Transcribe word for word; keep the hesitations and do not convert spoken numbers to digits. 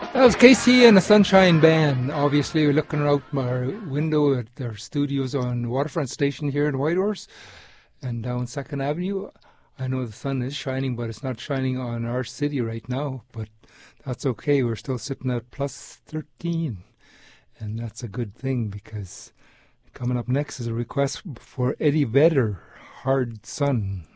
That was K C and the Sunshine Band. Obviously, we're looking out my window at their studios on Waterfront Station here in Whitehorse and down Second Avenue. I know the sun is shining, but it's not shining on our city right now. But that's okay. We're still sitting at plus thirteen. And that's a good thing because coming up next is a request for Eddie Vedder, Hard Sun.